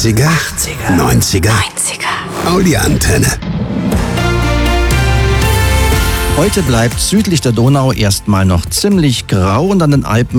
80er, 90er, Audi-Antenne. Heute bleibt südlich der Donau erstmal noch ziemlich grau und an den Alpen